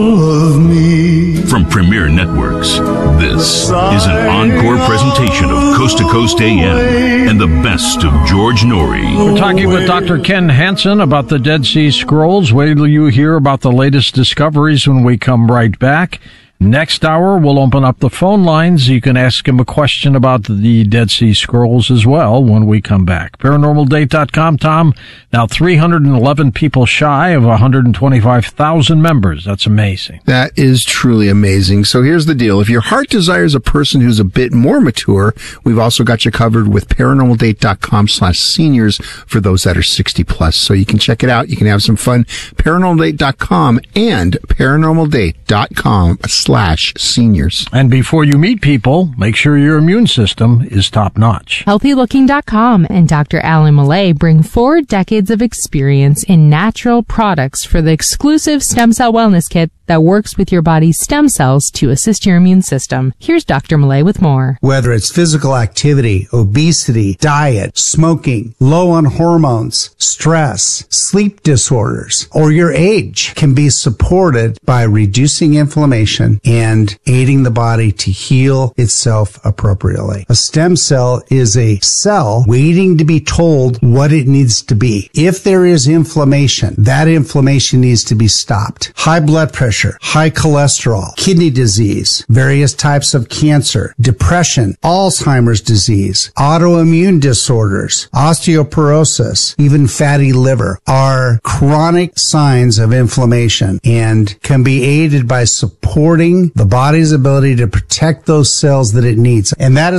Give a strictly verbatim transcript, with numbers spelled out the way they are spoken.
Of me. From Premier Networks, this is an encore presentation of Coast to Coast A M and the best of George Noory. We're talking with Doctor Ken Hansen about the Dead Sea Scrolls. Wait till you hear about the latest discoveries when we come right back. Next hour, we'll open up the phone lines. You can ask him a question about the Dead Sea Scrolls as well when we come back. paranormal date dot com, Tom, now three hundred eleven people shy of one hundred twenty-five thousand members. That's amazing. That is truly amazing. So here's the deal. If your heart desires a person who's a bit more mature, we've also got you covered with paranormal date dot com slash seniors for those that are sixty plus. So you can check it out. You can have some fun. paranormal date dot com and paranormal date dot com slash seniors. And before you meet people, make sure your immune system is top notch. healthy looking dot com and Doctor Alan Millay bring four decades of experience in natural products for the exclusive Stem Cell Wellness Kit that works with your body's stem cells to assist your immune system. Here's Doctor Millay with more. Whether it's physical activity, obesity, diet, smoking, low on hormones, stress, sleep disorders, or your age can be supported by reducing inflammation and aiding the body to heal itself appropriately. A stem cell is a cell waiting to be told what it needs to be. If there is inflammation, that inflammation needs to be stopped. High blood pressure, high cholesterol, kidney disease, various types of cancer, depression, Alzheimer's disease, autoimmune disorders, osteoporosis, even fatty liver are chronic signs of inflammation and can be aided by supporting the body's ability to protect those cells that it needs. And that is